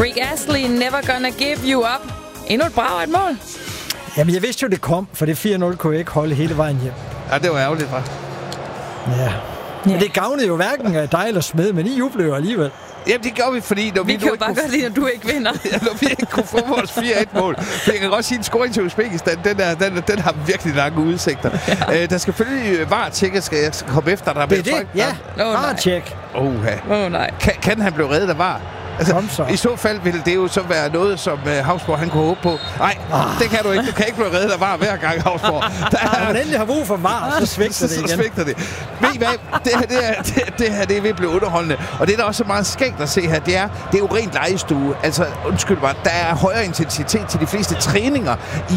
Rick Astley, Never Gonna Give You Up. Endnu et brag et mål. Jamen, jeg vidste jo, det kom, for det 4-0 kunne jeg ikke holde hele vejen hjem. Ja, det var ærgerligt, hva'? Ja. Men det gavnede jo hverken dig eller Smed, men I jublede jo alligevel. Jamen, det gjorde vi, fordi når vi kan jo bare godt lide, når du ikke vinder. Ja, når vi ikke kunne få vores 4-1-mål. For jeg kan godt sige, at en scoring til Uzbekistan, den har virkelig lange udsigter. Ja. Der skal selvfølgelig VAR-tjekket, skal jeg komme efter dig. Det er det, ja. VAR-tjek. Nej. Kan han blive reddet af VAR? Altså, i så fald ville det jo så være noget, som Havsborg han kunne håbe på. Nej, det kan du ikke. Du kan ikke blive reddet af VAR hver gang, Havsborg. Når man endelig har brug for VAR, så svigter det igen. Så svigter det. Ved I hvad? Det her det er ved at blive underholdende. Og det, der også er meget skægt at se her, det er jo rent legestue. Altså, undskyld mig, der er højere intensitet til de fleste træninger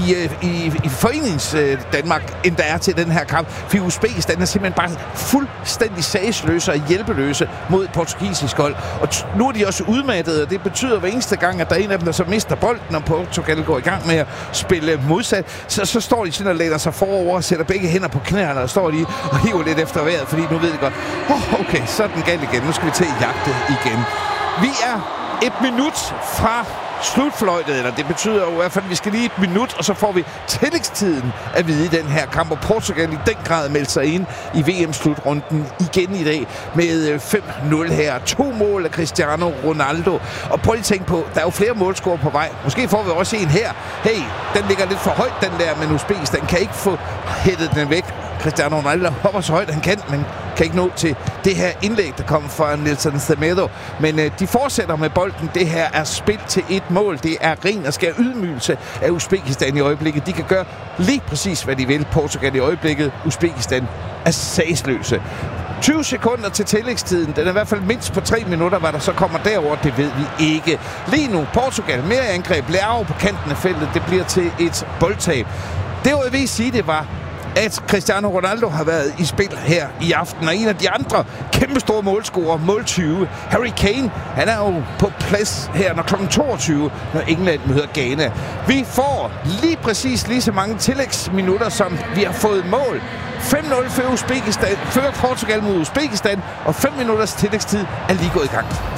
i forenings Danmark, end der er til den her kamp. For Uzbekistan er simpelthen bare fuldstændig sagsløse og hjælpeløse mod portugisisk hold. Og nu er de også udmattet, og det betyder hver eneste gang, at der er en af dem, der så mister bolden, og Portugal går i gang med at spille modsat, så står de sådan og læner sig forover og sætter begge hænder på knæerne, og står de og hiver lidt efter vejret, fordi nu ved de godt, okay, så er den galt igen. Nu skal vi til at jagte igen. Vi er 1 minut fra slutfløjtet, eller det betyder jo i hvert fald, at vi skal lige 1 minut, og så får vi tillægstiden at vide i den her kamp, og Portugal i den grad melder sig ind i VM-slutrunden igen i dag med 5-0 her. 2 mål af Cristiano Ronaldo. Og prøv lige at tænke på, der er jo flere målscorer på vej. Måske får vi også en her. Hey, den ligger lidt for højt, den der, men Uzbekistan kan ikke få hættet den væk. Cristiano Ronaldo hopper så højt han kan, men kan ikke nå til det her indlæg, der kommer fra Nelson Semedo. Men de fortsætter med bolden. Det her er spil til 1 mål. Det er ren og skær ydmygelse af Uzbekistan i øjeblikket. De kan gøre lige præcis, hvad de vil. Portugal i øjeblikket. Uzbekistan er sagsløse. 20 sekunder til tillægstiden. Den er i hvert fald mindst på 3 minutter. Hvad der så kommer derover, det ved vi ikke. Lige nu, Portugal mere angreb. Leao på kanten af feltet. Det bliver til et boldtab. Det jeg vil sige, det var, at Cristiano Ronaldo har været i spil her i aften, og en af de andre kæmpestore målscorer, mål 20, Harry Kane, han er jo på plads her, når kl. 22, når England møder Ghana. Vi får lige præcis lige så mange tillægsminutter, som vi har fået mål. 5-0 for Uzbekistan, før Portugal mod Uzbekistan, og 5 minutters tillægstid er lige gået i gang.